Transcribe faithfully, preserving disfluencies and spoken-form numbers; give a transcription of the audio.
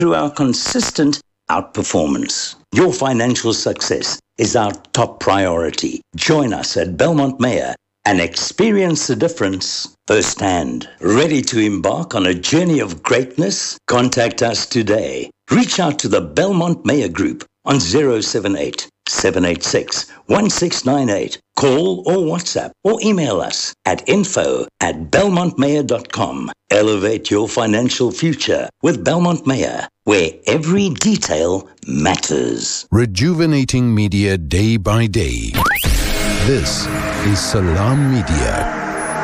through our consistent outperformance. Your financial success is our top priority. Join us at Belmont Mayor and experience the difference firsthand. Ready to embark on a journey of greatness? Contact us today. Reach out to the Belmont Mayor Group on zero seven eight, seven eight six, one six nine eight. Call or WhatsApp or email us at info at belmont mayor dot com. Elevate your financial future with Belmont Mayor, where every detail matters. Rejuvenating media day by day. This is Salam Media.